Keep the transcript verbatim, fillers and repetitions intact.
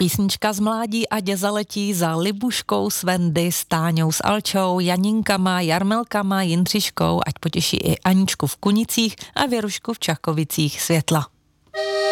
Písnička z mládí ať zaletí za Libuškou s Wendy, s Táňou s Alčou, Janinkama, Jarmelkama, Jindřiškou, ať potěší i Aničku v Kunicích a Věrušku v Čakovicích světla.